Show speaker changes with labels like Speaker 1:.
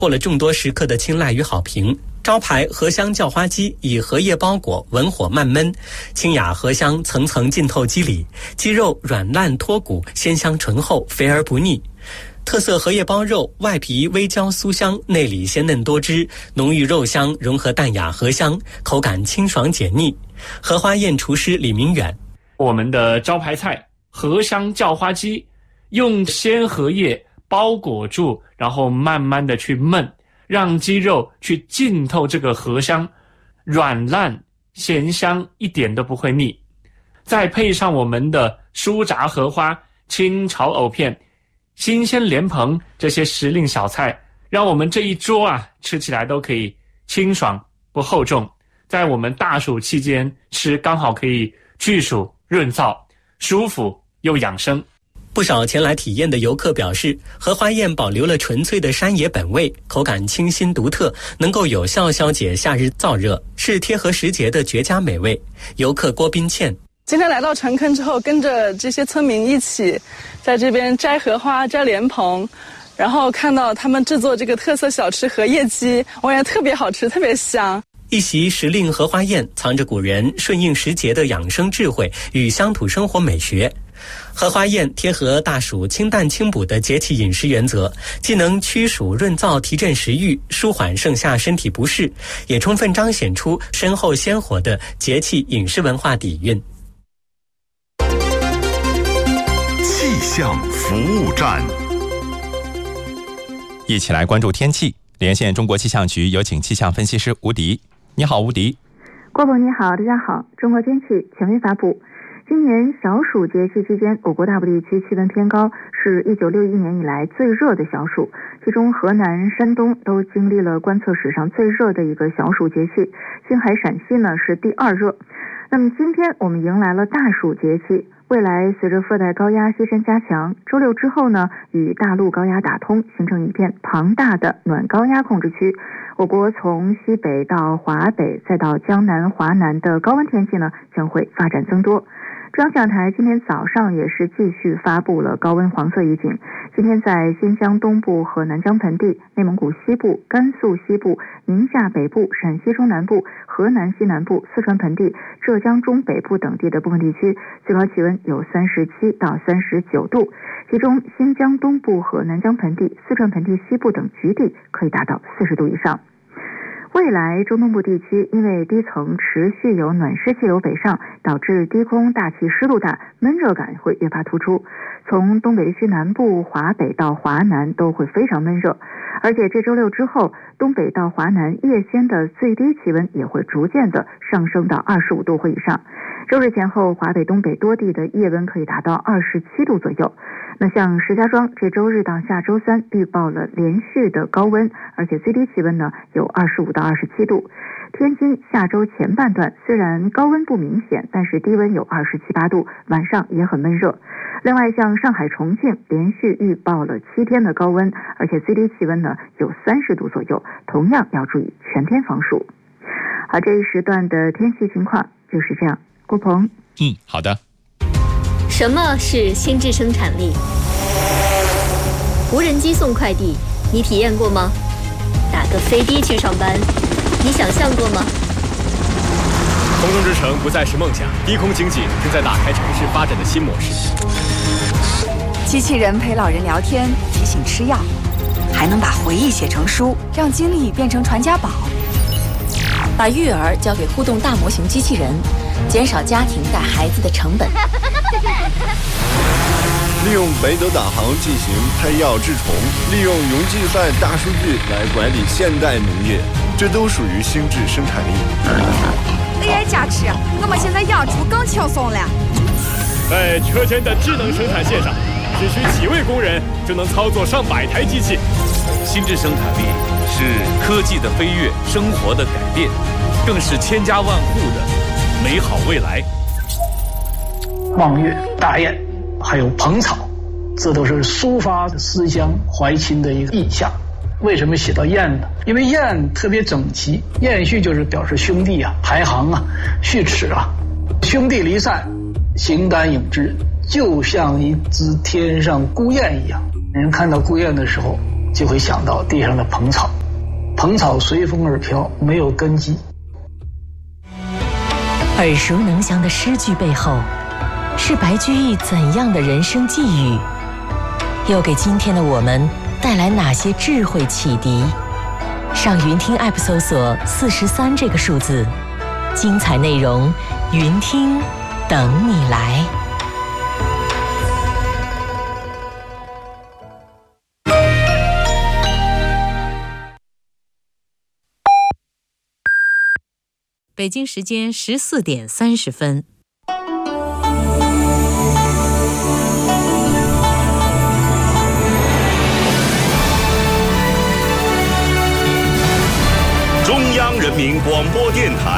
Speaker 1: 获了众多食客的青睐与好评。招牌荷香叫花鸡以荷叶包裹，文火慢焖，清雅荷香层层浸透鸡里，鸡肉软烂脱骨，鲜香醇厚，肥而不腻。特色荷叶包肉，外皮微焦酥香，内里鲜嫩多汁，浓郁肉香融合淡雅荷香，口感清爽解腻。荷花宴厨师李明远，
Speaker 2: 我们的招牌菜荷香叫花鸡，用鲜荷叶包裹住，然后慢慢的去焖，让鸡肉去浸透这个荷香，软烂咸香，一点都不会腻。再配上我们的酥炸荷花、清炒藕片、新鲜莲蓬这些时令小菜，让我们这一桌吃起来都可以清爽不厚重。在我们大暑期间吃，刚好可以去暑润燥，舒服又养生。
Speaker 1: 不少前来体验的游客表示，荷花宴保留了纯粹的山野本味，口感清新独特，能够有效消解夏日燥热，是贴合时节的绝佳美味。游客郭斌倩，
Speaker 3: 今天来到陈坑之后，跟着这些村民一起在这边摘荷花、摘莲蓬，然后看到他们制作这个特色小吃荷叶鸡，我也特别好吃，特别香。
Speaker 1: 一席时令荷花宴藏着古人顺应时节的养生智慧与乡土生活美学。荷花宴贴合大暑清淡清补的节气饮食原则，既能驱暑润燥提振食欲，舒缓盛夏身体不适，也充分彰显出深厚鲜活的节气饮食文化底蕴。
Speaker 4: 气象服务站，
Speaker 5: 一起来关注天气。连线中国气象局，有请气象分析师吴迪。你好，吴迪。
Speaker 6: 郭总你好，大家好。中国天气权威发布，今年小暑节气期间，我国大部地区气温偏高，是1961年以来最热的小暑，其中河南、山东都经历了观测史上最热的一个小暑节气，青海、陕西呢是第二热。那么今天我们迎来了大暑节气，未来随着副带高压西伸加强，周六之后呢，与大陆高压打通，形成一片庞大的暖高压控制区。我国从西北到华北再到江南、华南的高温天气呢，将会发展增多。中央气象台今天早上也是继续发布了高温黄色预警。今天在新疆东部和南疆盆地、内蒙古西部、甘肃西部、宁夏北部、陕西中南部、河南西南部、四川盆地、浙江中北部等地的部分地区，最高气温有37到39度，其中新疆东部和南疆盆地、四川盆地西部等局地可以达到40度以上。未来中东部地区因为低层持续有暖湿气流北上，导致低空大气湿度大，闷热感会越发突出。从东北地区南部、华北到华南都会非常闷热，而且这周六之后，东北到华南夜间的最低气温也会逐渐的上升到25度或以上。周日前后，华北、东北多地的夜温可以达到27度左右。那像石家庄这周日到下周三预报了连续的高温，而且最低气温呢有25到27度。天津下周前半段虽然高温不明显，但是低温有27、8度，晚上也很闷热。另外像上海、重庆连续预报了7天的高温，而且最低气温呢有30度左右，同样要注意全天防暑。好，这一时段的天气情况就是这样。郭鹏。
Speaker 5: 好的。
Speaker 7: 什么是心智生产力？无人机送快递，你体验过吗？打个飞的去上班，你想象过吗？
Speaker 8: 空中之城不再是梦想，低空经济正在打开城市发展的新模式。
Speaker 9: 机器人陪老人聊天，提醒吃药，还能把回忆写成书，让经历变成传家宝。把育儿交给互动大模型机器人，减少家庭带孩子的成本。
Speaker 10: 利用北斗导航进行配药治虫，利用云计算大数据来管理现代农业，这都属于心智生产力。
Speaker 11: AI 加持，我们现在养猪更轻松了。
Speaker 8: 在车间的智能生产线上，只需几位工人就能操作上100台机器。
Speaker 12: 心智生产力是科技的飞跃，生活的改变，更是千家万户的美好未来。
Speaker 13: 望月、大雁，还有蓬草，这都是抒发思乡怀亲的一个意象。为什么写到雁呢？因为雁特别整齐，雁序就是表示兄弟啊、排行啊、序齿啊。兄弟离散，形单影只，就像一只天上孤雁一样。人看到孤雁的时候， 就会想到地上的蓬草，蓬草随风而飘，没有根基。
Speaker 14: 耳熟能详的诗句背后，是白居易怎样的人生际遇？又给今天的我们带来哪些智慧启迪？上云听 App 搜索43这个数字，精彩内容，云听等你来。
Speaker 15: 北京时间14点30分。
Speaker 4: 中央人民广播电台